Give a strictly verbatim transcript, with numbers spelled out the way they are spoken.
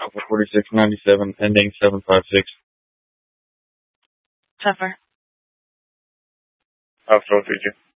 Alpha forty-six ninety-seven, ending seven five six. Tougher. Alpha three two.